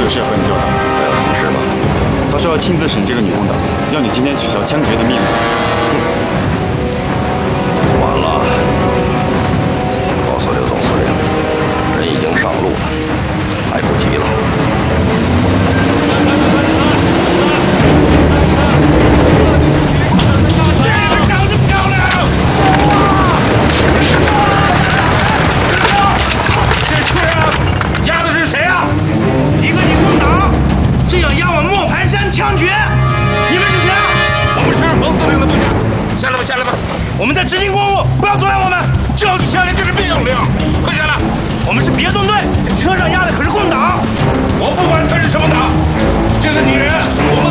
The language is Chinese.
有事要和你交谈。 还有什么事吗？ 他说要亲自审这个女共党，要你今天取消枪决的命令。 晚了，告诉刘总司令，人已经上路了，来不及了。 长得漂亮！这是压的是谁啊？一个女共党，这要压我磨盘山枪决。你们是谁啊？我们是冯司令的部下。下来吧，下来吧。我们在执行公务，不要阻拦我们。就是下来就是命令，快下来！我们是别动队，车上压的可是共党。我不管他是什么党，这个女人我们